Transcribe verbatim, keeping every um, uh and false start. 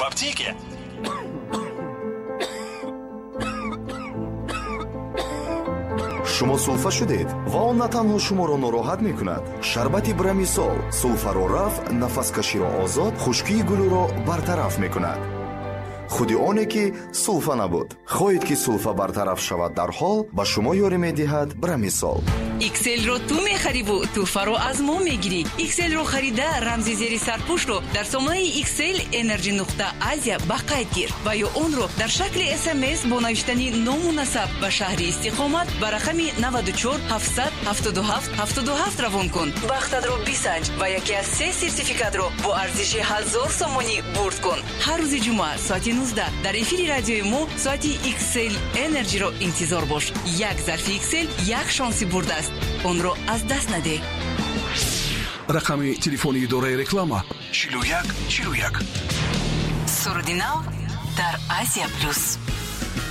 аптеке. шумо сулфа шудед ва он на танҳо шуморо нороҳат мекунад. шарбати брамисол сулфаро раф, нафаскаширо озод, хушкии гулӯро бартараф мекунад. худи оне ки сулфа набуд. хоҳед ки сулфа бартараф шавад дар ҳол, ба шумо ёрӣ медиҳад брамисол. икселро ту мехарибу туфаро аз мо мегирӣ. икселро харида рамзи зери сарпӯшро дар сомонаи иксел Energy нуқта Азия ба қайд гир ва ё онро дар шакли эс эм эс бо навиштани ному насаб ва шаҳри истиқомат ба рақами навад و чор ҳафтсад ҳафтоду ҳафт ҳафтоду ҳафт равон кун. Бахтадро бисанҷ ва яке аз се сертификатро бо арзиши ҳазор сомонӣ бурд кун. ҳар рӯзи ҷумъа соати нуздаҳ дар эфири радиои мо соати иксел Energy-ро интизор бош. як зарфи иксел як шонси бурд аст. онро аз даст наде. рақами телефони идораи реклама чилу як чилу як. Сурдинав дар Азия плюс.